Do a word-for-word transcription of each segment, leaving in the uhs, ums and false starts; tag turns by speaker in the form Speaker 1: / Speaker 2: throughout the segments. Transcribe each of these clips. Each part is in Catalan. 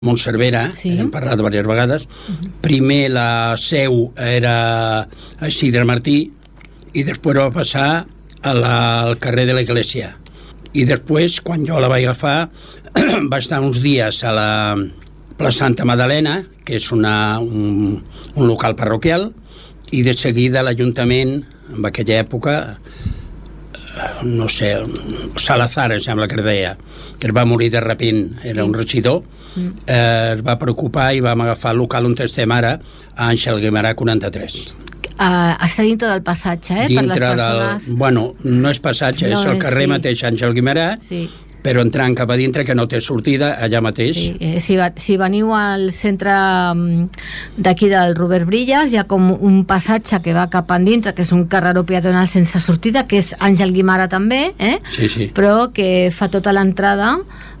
Speaker 1: Montservera,
Speaker 2: sí.
Speaker 1: Hem parlat diverses vegades. Uh-huh. Primer la seu era a Isidre Martí i després va passar a la, al carrer de l'Església. I després, quan jo la vaig agafar, va estar uns dies a la plaça Santa Madalena, que és una, un, un local parroquial, i de seguida l'Ajuntament, en aquella època, no sé, Salazar, em sembla que es deia, que es va morir de repent, era sí. un regidor, mm. eh, es va preocupar i vam agafar el local on estem ara, a Àngel Guimerà quaranta-tres.
Speaker 2: Uh, està dintre del passatge, eh?
Speaker 1: Dintre
Speaker 2: per les persones...
Speaker 1: del... Bueno, no és passatge, no, és el carrer sí. mateix Àngel Guimerà, sí. però entrant cap a dintre, que no té sortida, allà mateix.
Speaker 2: Sí. Eh, si, va, si veniu al centre d'aquí del Robert Brillas, hi ha com un passatge que va cap a dintre, que és un carreró peatonal sense sortida, que és Àngel Guimerà també, eh?
Speaker 1: sí, sí.
Speaker 2: però que fa tota l'entrada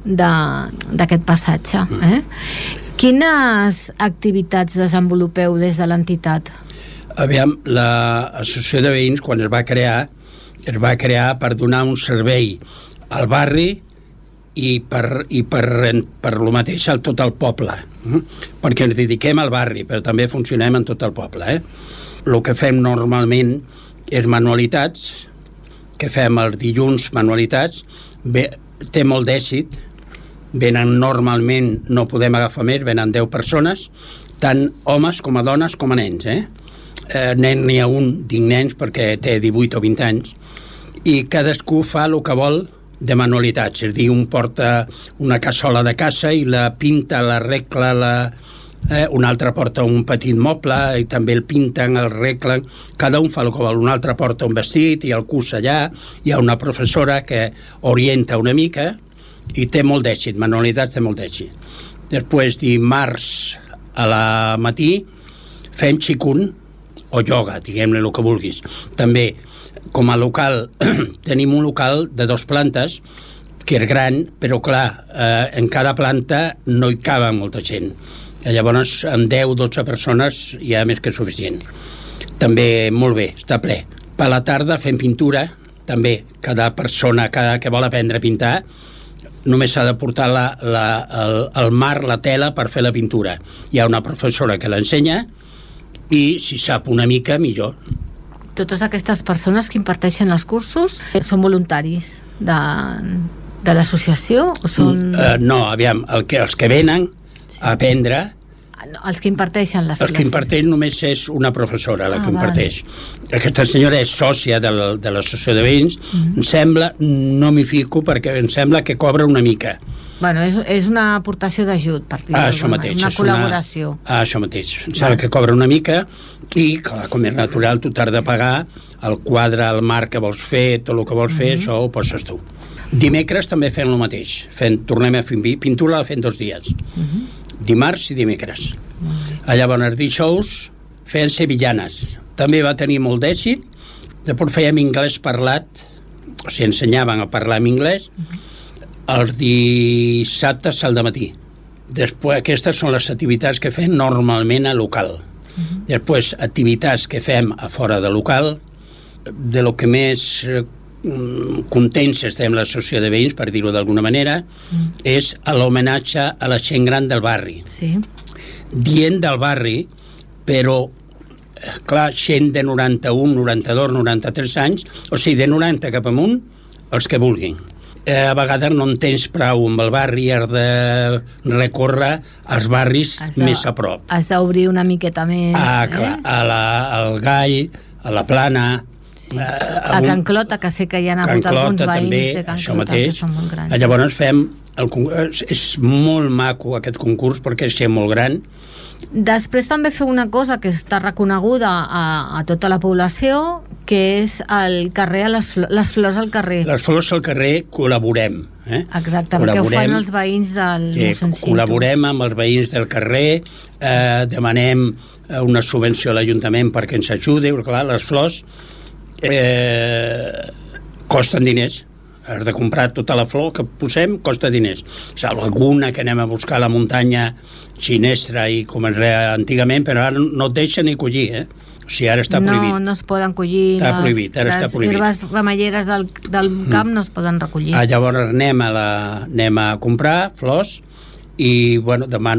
Speaker 2: d'aquest passatge. Eh? Mm. Quines activitats desenvolupeu des de l'entitat?
Speaker 1: Aviam, l'associació de veïns, quan es va crear, es va crear per donar un servei al barri i per, i per, per lo mateix a tot el poble, eh? perquè ens dediquem al barri, però també funcionem en tot el poble. Eh? El que fem normalment és manualitats, que fem els dilluns manualitats, Bé, té molt d'èxit, venen normalment, no podem agafar més, venen deu persones, tant homes com a dones com a nens, eh? Eh, nen n'hi ha un, dic nens perquè té divuit o vint anys, i cadascú fa el que vol de manualitats, és a dir, un porta una cassola de casa i la pinta, l'arregla, la, eh, un altre porta un petit moble i també el pinten, el reglen, cada un fa el que vol, un altre porta un vestit i el cus allà, hi ha una professora que orienta una mica i té molt d'èxit, manualitats té molt d'èxit. Després, dimarts a la matí fem xicun o ioga, diguem-ne el que vulguis. També, com a local, tenim un local de dos plantes, que és gran, però clar, eh, en cada planta no hi cava molta gent. I llavors, amb deu o dotze persones hi ha més que suficient. També, molt bé, està ple. Per la tarda fem pintura, també, cada persona, cada que vol aprendre a pintar, només s'ha de portar la, la, el, el mar, la tela, per fer la pintura. Hi ha una professora que l'ensenya, i si sap una mica, millor.
Speaker 2: Totes aquestes persones que imparteixen els cursos són voluntaris de, de l'associació? O són...
Speaker 1: Uh, no, aviam, el que, els que venen sí. a aprendre...
Speaker 2: No, els que imparteixen les
Speaker 1: els
Speaker 2: classes.
Speaker 1: Els que imparteix només és una professora, la
Speaker 2: ah,
Speaker 1: que imparteix.
Speaker 2: Vale.
Speaker 1: Aquesta senyora és sòcia de, la, de l'associació de veïns, mm-hmm. em sembla, no m'hi fico perquè em sembla que cobra una mica.
Speaker 2: Bueno, és, és una aportació d'ajut, per dir-ho,
Speaker 1: ah, això mateix,
Speaker 2: una col·laboració.
Speaker 1: Una, ah, això mateix. Em sembla que cobra una mica i, clar, com és natural, tu t'has de pagar el quadre, el marc que vols fer, tot el que vols fer, mm-hmm. això ho poses tu. Dimecres també fem el mateix. Fem, tornem a fer pintura, la fem dos dies. Mm-hmm. Dimarts i dimecres. Mm-hmm. Llavors, dijous feien sevillanes. També va tenir molt d'èxit. Després fèiem anglès parlat, o sigui, ensenyaven a parlar en anglès, mm-hmm. els dissabtes al dematí. Després, aquestes són les activitats que fem normalment a local. Uh-huh. Després, activitats que fem a fora de local, de lo que més eh, contents estem l'associació de veïns, per dir-ho d'alguna manera, uh-huh. és l'homenatge a la gent gran del barri.
Speaker 2: Sí.
Speaker 1: Dient del barri, però clar, gent de noranta-un, noranta-dos, noranta-tres anys, o sigui, de noranta cap amunt, els que vulguin. Eh, a vegades no en tens prou amb el barri, has de recórrer als barris de, més a prop.
Speaker 2: Has d'obrir una miqueta més.
Speaker 1: Ah, clar, eh? a la, al Gall, a la Plana...
Speaker 2: Sí. Eh, a, a Can Clota, que sé que hi ha hagut alguns veïns
Speaker 1: també,
Speaker 2: de Can Clota que són molt grans.
Speaker 1: Llavors fem... El, és molt maco aquest concurs perquè és molt gran.
Speaker 2: Després també feu una cosa que està reconeguda a, a tota la població, que és el carrer, les, les flors al carrer.
Speaker 1: Les flors al carrer col·laborem. Eh?
Speaker 2: Exacte, perquè ho fan els veïns del mossèn Cinto.
Speaker 1: Col·laborem amb els veïns del carrer, eh, demanem una subvenció a l'Ajuntament perquè ens ajudi, perquè clar, les flors eh, costen diners. Has de comprar tota la flor que posem, costa diners. Salvo alguna que anem a buscar a la muntanya xinestra i com es deia antigament, però ara no et deixen ni collir, eh? O sigui, ara està prohibit.
Speaker 2: No, no es poden collir.
Speaker 1: Està les, prohibit, ara està prohibit.
Speaker 2: Les herbes remeieres del, del camp mm. no es poden recollir.
Speaker 1: Ah, llavors anem a, la, anem a comprar flors i bueno, demano